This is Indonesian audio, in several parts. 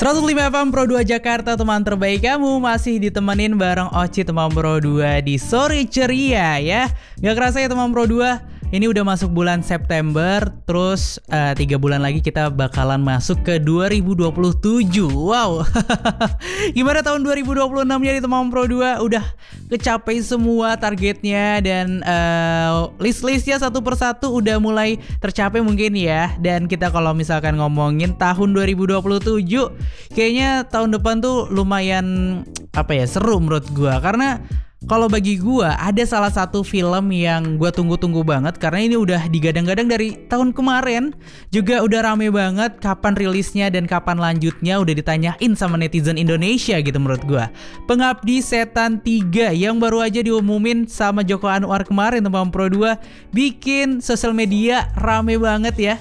105 FM Pro 2 Jakarta, teman terbaik kamu. Masih ditemenin bareng Oci teman Pro 2 di Sore Ceria ya. Gak kerasa ya teman Pro 2, ini udah masuk bulan September. Terus 3 bulan lagi kita bakalan masuk ke 2027. Wow. Gimana tahun 2026 ya di teman Pro 2? Udah kecapai semua targetnya. Dan list-listnya satu persatu udah mulai tercapai mungkin ya. Dan kita kalau misalkan ngomongin tahun 2027, kayaknya tahun depan tuh lumayan seru menurut gua. Karena kalau bagi gua ada salah satu film yang gua tunggu-tunggu banget, karena ini udah digadang-gadang dari tahun kemarin. Juga udah rame banget kapan rilisnya dan kapan lanjutnya, udah ditanyain sama netizen Indonesia gitu menurut gua. Pengabdi Setan 3 yang baru aja diumumin sama Joko Anwar kemarin teman Pro 2, bikin sosial media rame banget ya.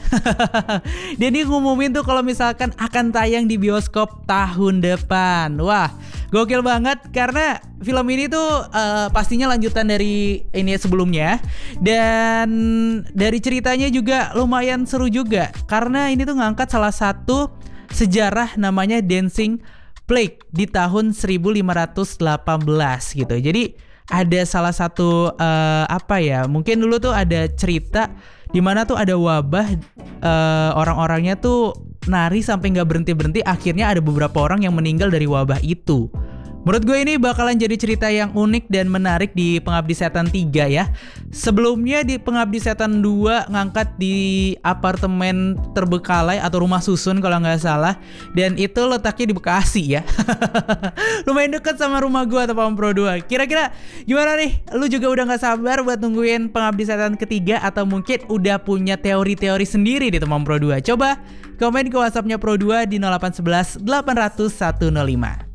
Dan dia ngumumin tuh kalau misalkan akan tayang di bioskop tahun depan. Wah, gokil banget karena film ini tuh pastinya lanjutan dari ini sebelumnya. Dan dari ceritanya juga lumayan seru juga, karena ini tuh ngangkat salah satu sejarah namanya Dancing Plague di tahun 1518 gitu. Jadi ada salah satu mungkin dulu tuh ada cerita di mana tuh ada wabah, orang-orangnya tuh nari sampai nggak berhenti-berhenti. Akhirnya ada beberapa orang yang meninggal dari wabah itu. Menurut gue ini bakalan jadi cerita yang unik dan menarik di Pengabdi Setan 3 ya. Sebelumnya di Pengabdi Setan 2 ngangkat di apartemen terbengkalai atau rumah susun kalau nggak salah. Dan itu letaknya di Bekasi ya. Lumayan dekat sama rumah gue atau Pro 2. Kira-kira gimana nih? Lu juga udah gak sabar buat nungguin Pengabdi Setan ketiga, atau mungkin udah punya teori-teori sendiri di teman Pro 2? Coba komen ke WhatsApp-nya Pro 2 di 0811 800 105.